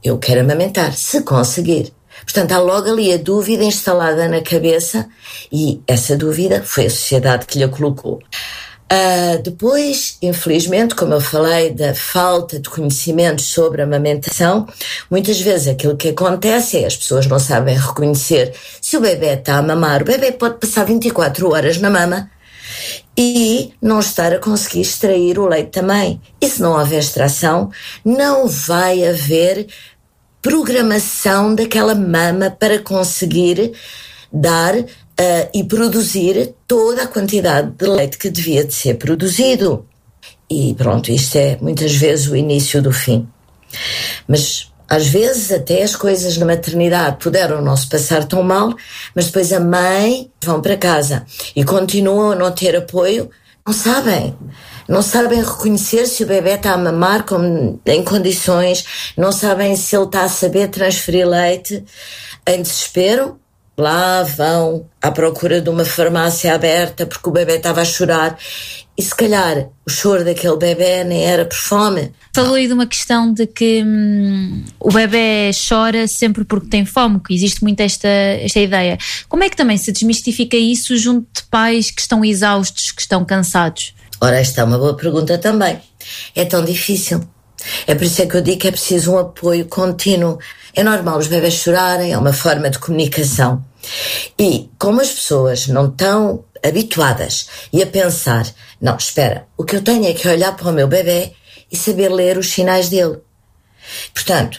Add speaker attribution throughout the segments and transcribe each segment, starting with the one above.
Speaker 1: eu quero amamentar, se conseguir. Portanto, há logo ali a dúvida instalada na cabeça e essa dúvida foi a sociedade que lhe a colocou. Depois, infelizmente, como eu falei da falta de conhecimento sobre a amamentação, muitas vezes aquilo que acontece é as pessoas não sabem reconhecer se o bebê está a mamar. O bebê pode passar 24 horas na mama e não estar a conseguir extrair o leite também. E se não houver extração, não vai haver programação daquela mama para conseguir dar e produzir toda a quantidade de leite que devia de ser produzido. E pronto, isto é muitas vezes o início do fim. Mas às vezes até as coisas na maternidade puderam não se passar tão mal, mas depois a mãe vão para casa e continuam a não ter apoio, não sabem reconhecer se o bebê está a mamar em condições, não sabem se ele está a saber transferir leite. Em desespero, lá vão à procura de uma farmácia aberta porque o bebê estava a chorar e se calhar o choro daquele bebê nem era por fome.
Speaker 2: Falou aí de uma questão de que o bebê chora sempre porque tem fome, que existe muito esta ideia. Como é que também se desmistifica isso junto de pais que estão exaustos, que estão cansados?
Speaker 1: Ora, esta é uma boa pergunta também. É tão difícil. É por isso que eu digo que é preciso um apoio contínuo. É normal os bebés chorarem, é uma forma de comunicação. E como as pessoas não estão habituadas e a pensar, não, espera, o que eu tenho é que olhar para o meu bebê e saber ler os sinais dele. Portanto,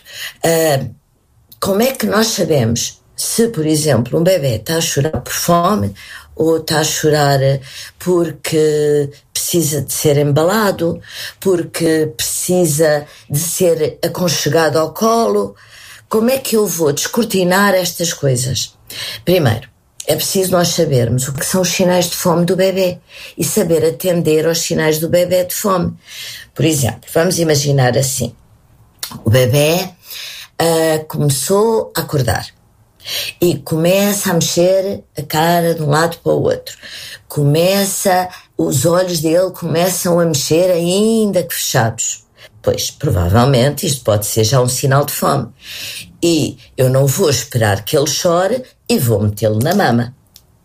Speaker 1: como é que nós sabemos se, por exemplo, um bebê está a chorar por fome ou está a chorar porque precisa de ser embalado, porque precisa de ser aconchegado ao colo? Como é que eu vou descortinar estas coisas? Primeiro, é preciso nós sabermos o que são os sinais de fome do bebê e saber atender aos sinais do bebê de fome. Por exemplo, vamos imaginar assim, o bebê começou a acordar e começa a mexer a cara de um lado para o outro. Os olhos dele começam a mexer ainda que fechados. Pois, provavelmente, isto pode ser já um sinal de fome. E eu não vou esperar que ele chore e vou metê-lo na mama.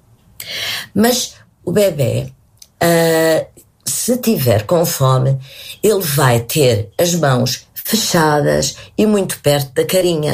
Speaker 1: Mas o bebê, se tiver com fome, ele vai ter as mãos fechadas e muito perto da carinha.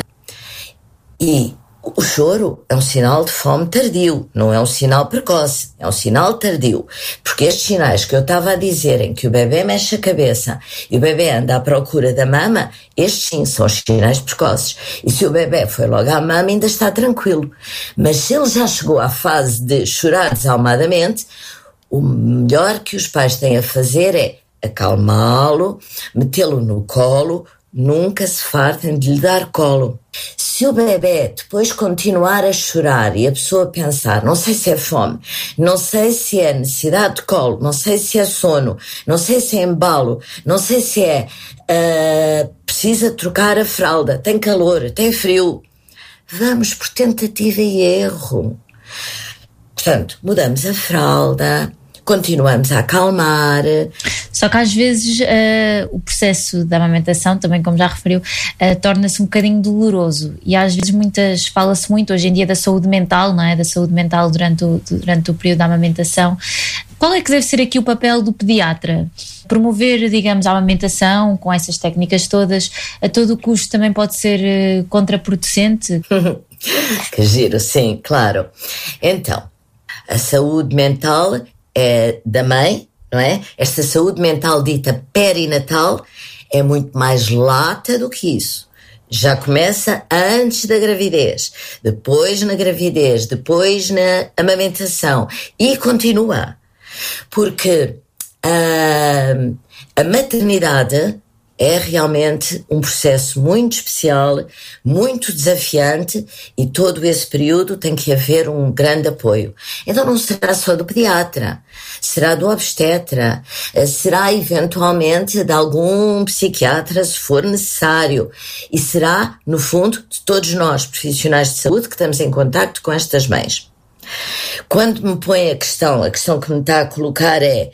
Speaker 1: E o choro é um sinal de fome tardio, não é um sinal precoce, é um sinal tardio. Porque estes sinais que eu estava a dizer, em que o bebê mexe a cabeça e o bebê anda à procura da mama, estes sim são os sinais precoces. E se o bebê foi logo à mama, ainda está tranquilo. Mas se ele já chegou à fase de chorar desalmadamente, o melhor que os pais têm a fazer é acalmá-lo, metê-lo no colo. Nunca se fartem de lhe dar colo. Se o bebê depois continuar a chorar e a pessoa pensar, não sei se é fome, não sei se é necessidade de colo, não sei se é sono, não sei se é embalo, não sei se é precisa trocar a fralda, tem calor, tem frio, vamos por tentativa e erro. Portanto, mudamos a fralda, continuamos a acalmar.
Speaker 2: Só que às vezes o processo da amamentação, também como já referiu, torna-se um bocadinho doloroso e às vezes fala-se muito hoje em dia da saúde mental, não é? Da saúde mental durante o período da amamentação. Qual é que deve ser aqui o papel do pediatra? Promover, digamos, a amamentação com essas técnicas todas, a todo o custo também pode ser contraproducente?
Speaker 1: Que giro, sim, claro. Então, a saúde mental é da mãe, não é? Esta saúde mental dita perinatal é muito mais lata do que isso. Já começa antes da gravidez, depois na gravidez, depois na amamentação e continua. Porque a maternidade é realmente um processo muito especial, muito desafiante e todo esse período tem que haver um grande apoio. Então não será só do pediatra, será do obstetra, será eventualmente de algum psiquiatra se for necessário e será, no fundo, de todos nós, profissionais de saúde, que estamos em contacto com estas mães. Quando me põe a questão que me está a colocar é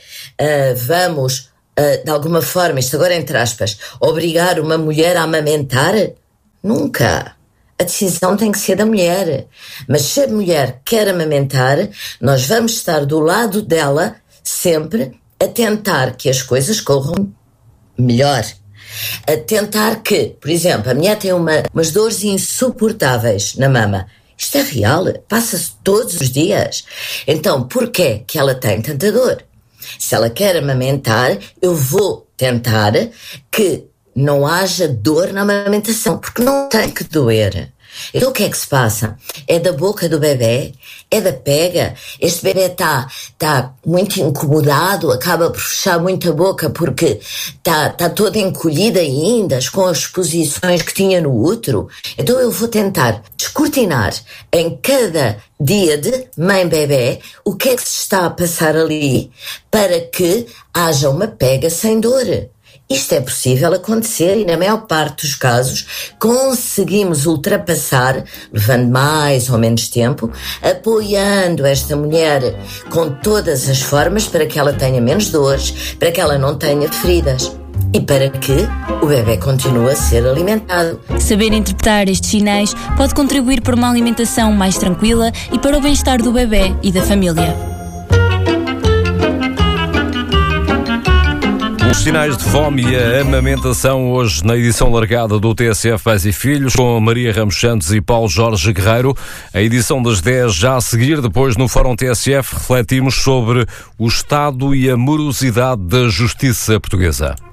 Speaker 1: de alguma forma, isto agora entre aspas, obrigar uma mulher a amamentar? Nunca. A decisão tem que ser da mulher. Mas se a mulher quer amamentar, nós vamos estar do lado dela sempre a tentar que as coisas corram melhor. A tentar que, por exemplo, a mulher tem umas dores insuportáveis na mama. Isto é real, passa-se todos os dias. Então, porquê que ela tem tanta dor? Se ela quer amamentar, eu vou tentar que não haja dor na amamentação, porque não tem que doer. Então o que é que se passa? É da boca do bebê? É da pega? Este bebê está muito incomodado, acaba por fechar muito a boca porque está toda encolhida ainda, com as posições que tinha no útero. Então eu vou tentar descortinar em cada dia de mãe-bebê o que é que se está a passar ali para que haja uma pega sem dor. Isto é possível acontecer e na maior parte dos casos conseguimos ultrapassar, levando mais ou menos tempo, apoiando esta mulher com todas as formas para que ela tenha menos dores, para que ela não tenha feridas e para que o bebê continue a ser alimentado.
Speaker 3: Saber interpretar estes sinais pode contribuir para uma alimentação mais tranquila e para o bem-estar do bebê e da família.
Speaker 4: Os sinais de fome e a amamentação hoje na edição largada do TSF Pais e Filhos com Maria Ramos Santos e Paulo Jorge Guerreiro. A edição das 10 já a seguir, depois no Fórum TSF refletimos sobre o estado e a morosidade da justiça portuguesa.